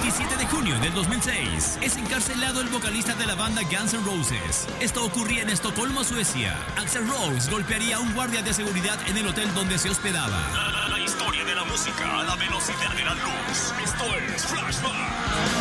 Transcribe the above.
27 de junio del 2006, es encarcelado el vocalista de la banda Guns N' Roses. Esto ocurría en Estocolmo, Suecia. Axl Rose golpearía a un guardia de seguridad en el hotel donde se hospedaba. La historia de la música a la velocidad de la luz. Esto es Flashback.